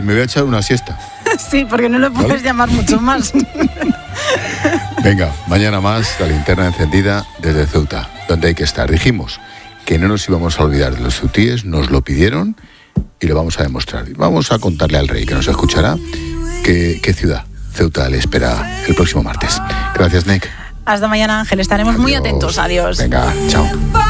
me voy a echar una siesta. Sí, porque no lo puedes llamar mucho más. Venga, mañana más, la linterna encendida desde Ceuta, donde hay que estar. Dijimos que no nos íbamos a olvidar de los ceutíes, nos lo pidieron y lo vamos a demostrar. Vamos a contarle al rey, que nos escuchará, qué ciudad, Ceuta, le espera el próximo martes. Gracias, Nick. Hasta mañana, Ángel. Estaremos muy atentos. Adiós. Venga, chao.